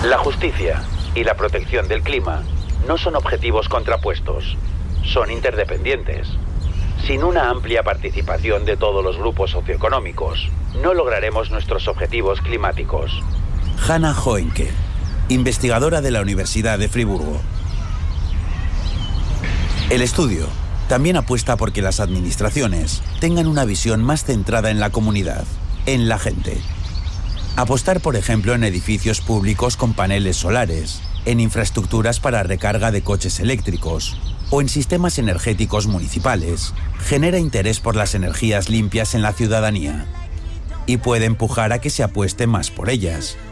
La justicia y la protección del clima no son objetivos contrapuestos, son interdependientes. Sin una amplia participación de todos los grupos socioeconómicos, no lograremos nuestros objetivos climáticos. Hannah Hoenke, investigadora de la Universidad de Friburgo. El estudio también apuesta por que las administraciones tengan una visión más centrada en la comunidad, en la gente. Apostar, por ejemplo, en edificios públicos con paneles solares, en infraestructuras para recarga de coches eléctricos o en sistemas energéticos municipales, genera interés por las energías limpias en la ciudadanía y puede empujar a que se apueste más por ellas.